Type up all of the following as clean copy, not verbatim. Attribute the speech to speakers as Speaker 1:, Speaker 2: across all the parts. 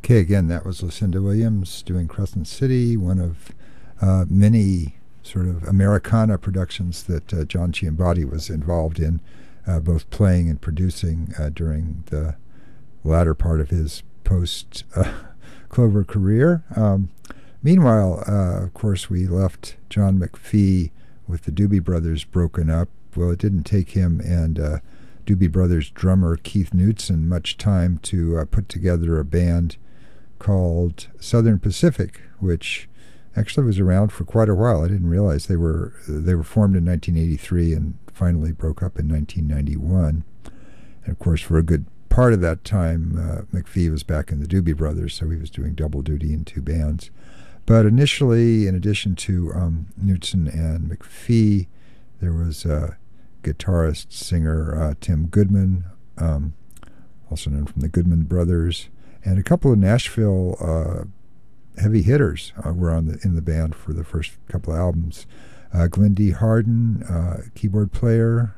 Speaker 1: Okay, again, that was Lucinda Williams doing Crescent City, one of many sort of Americana productions that John Ciambatti was involved in, both playing and producing during the latter part of his post-Clover career. Meanwhile, of course, we left John McPhee with the Doobie Brothers broken up. Well, it didn't take him and Doobie Brothers drummer Keith Knutson much time to put together a band called Southern Pacific, which actually was around for quite a while. I didn't realize they were formed in 1983 and finally broke up in 1991. And of course, for a good part of that time, McPhee was back in the Doobie Brothers, so he was doing double duty in two bands. But initially, in addition to Knutson and McPhee, there was guitarist, singer Tim Goodman, also known from the Goodman Brothers, and a couple of Nashville heavy hitters were in the band for the first couple of albums. Glenn D. Harden, keyboard player,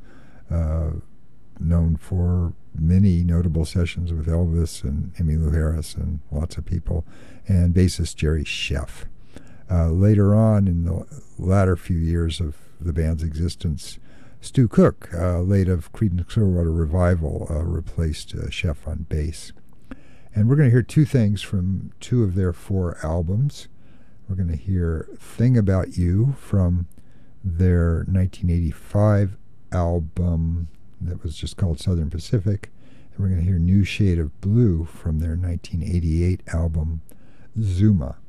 Speaker 1: known for many notable sessions with Elvis and Emmylou Harris and lots of people, and bassist Jerry Scheff. Later on, in the latter few years of the band's existence, Stu Cook, late of Creedence Clearwater Revival, replaced Scheff on bass. And we're going to hear two things from two of their four albums. We're going to hear Thing About You from their 1985 album that was just called Southern Pacific. And we're going to hear New Shade of Blue from their 1988 album Zuma.